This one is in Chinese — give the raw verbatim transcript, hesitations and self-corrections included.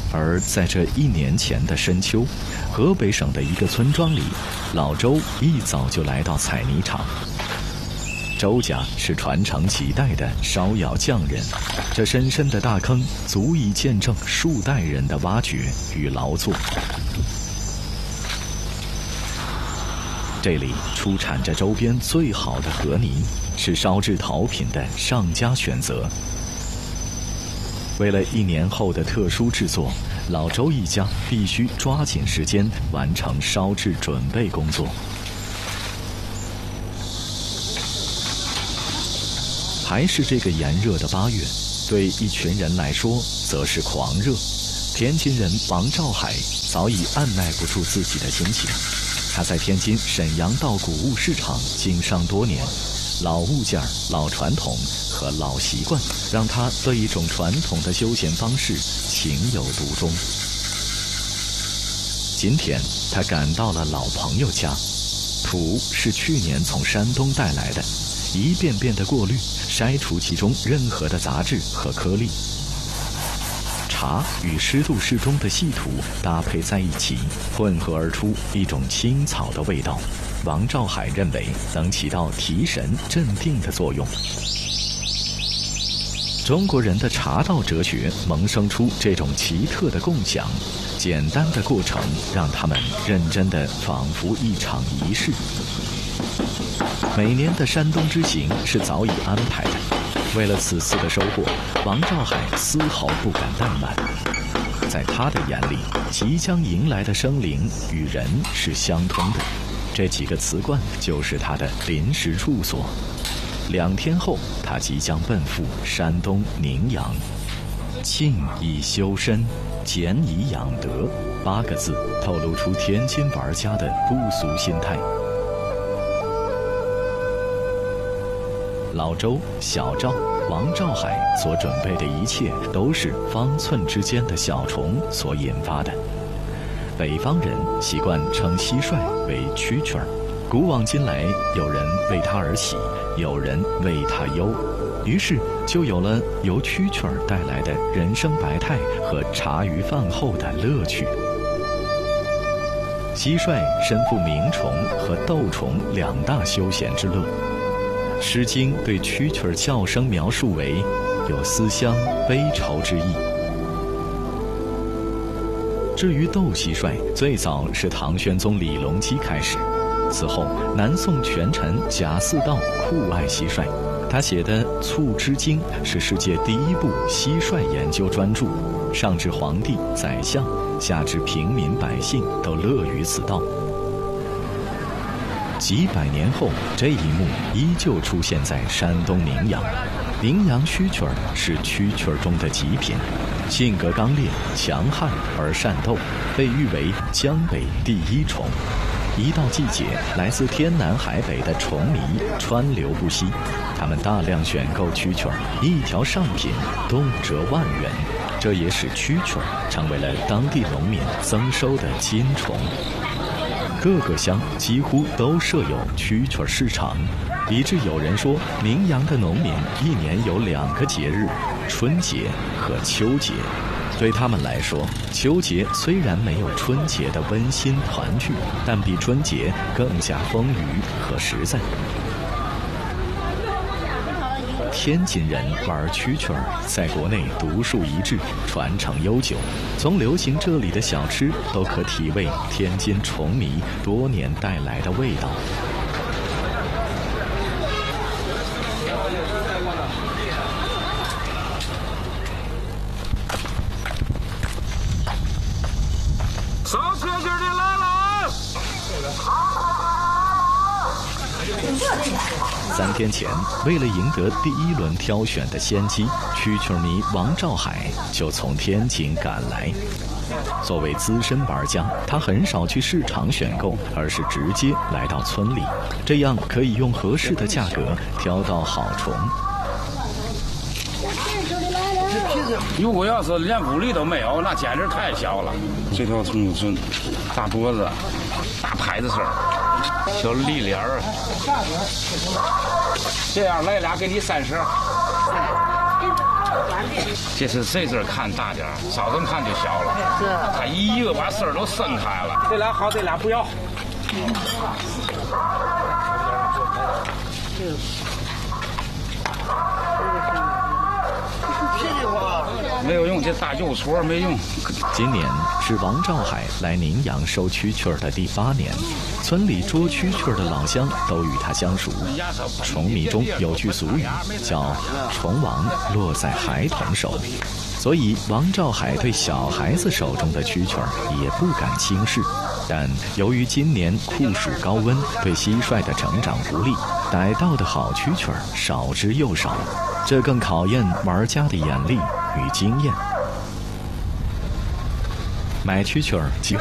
而在这一年前的深秋，河北省的一个村庄里，老周一早就来到采泥场。周家是传承几代的烧窑匠人，这深深的大坑足以见证数代人的挖掘与劳作。这里出产着周边最好的河泥，是烧制陶品的上佳选择。为了一年后的特殊制作，老周一家必须抓紧时间完成烧制准备工作。还是这个炎热的八月，对一群人来说则是狂热。天津人王兆海早已按耐不住自己的心情，他在天津沈阳道谷物市场经商多年，老物件、老传统和老习惯让他对一种传统的休闲方式情有独钟。今天他赶到了老朋友家，土是去年从山东带来的，一遍遍的过滤，筛除其中任何的杂质和颗粒。茶与湿度适中的细土搭配在一起，混合而出一种青草的味道。王兆海认为能起到提神镇定的作用。中国人的茶道哲学萌生出这种奇特的共享，简单的过程让他们认真的仿佛一场仪式。每年的山东之行是早已安排的，为了此次的收获，王兆海丝毫不敢怠慢。在他的眼里，即将迎来的生灵与人是相通的，这几个瓷罐就是他的临时住所。两天后，他即将奔赴山东宁阳。静以修身，俭以养德，八个字透露出天津玩家的不俗心态。老周、小赵、王兆海所准备的一切都是方寸之间的小虫所引发的。北方人习惯称蟋蟀为蛐蛐儿，古往今来，有人为它而喜，有人为它忧，于是就有了由蛐蛐儿带来的人生百态和茶余饭后的乐趣。蟋蟀身负鸣虫和斗虫两大休闲之乐。《诗经》对蛐蛐儿叫声描述为有思乡悲愁之意。至于斗蟋蟀，最早是唐玄宗李隆基开始，此后南宋权臣贾似道酷爱蟋蟀，他写的《促织经》是世界第一部蟋蟀研究专著，上至皇帝、宰相，下至平民百姓都乐于此道。几百年后，这一幕依旧出现在山东宁阳。宁阳蛐蛐儿是蛐蛐儿中的极品，性格刚烈、强悍而善斗，被誉为江北第一虫。一到季节，来自天南海北的虫迷川流不息，他们大量选购蛐蛐儿，一条上品动辄万元，这也使蛐蛐儿成为了当地农民增收的金虫。各个乡几乎都设有蛐蛐儿市场，以致有人说，宁阳的农民一年有两个节日，春节和秋节。对他们来说，秋节虽然没有春节的温馨团聚，但比春节更加丰腴和实在。天津人玩蛐蛐儿在国内独树一帜，传承悠久，从流行这里的小吃都可体味天津虫迷多年带来的味道。 小姐姐你来了！ 三天前，为了赢得第一轮挑选的先机，蛐蛐迷王兆海就从天津赶来。作为资深玩家，他很少去市场选购，而是直接来到村里，这样可以用合适的价格挑到好虫。 如果要是连骨力都没有，那简直太小了。这条虫子大脖子，大拍子身，小立脸儿。这样来俩给你三十。 这是这阵看大点儿，早晨看就小了。是。它一热把丝儿都伸开了。 这俩好，这俩不要。嗯。 没有用，这大幼撮没用。 今年是王兆海来宁阳收蛐蛐儿的第八年，村里捉蛐蛐儿的老乡都与他相熟。虫迷中有句俗语叫“虫王落在孩童手”，所以王兆海对小孩子手中的蛐蛐儿也不敢轻视。但由于今年酷暑高温，对蟋蟀的成长不利，逮到的好蛐蛐儿少之又少，这更考验玩家的眼力与经验。买蛐蛐儿几乎